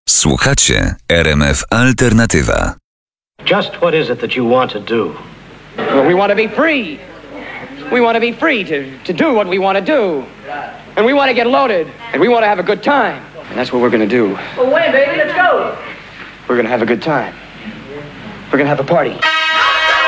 Słuchacie RMF Alternatywa. Just what is it that you want to do? Well, we want to be free. We want to be free to do what we want to do. And we want to get loaded. And we want to have a good time. And that's what we're going to do. Well, when, baby? Let's go. We're going to have a good time. We're going to have a party.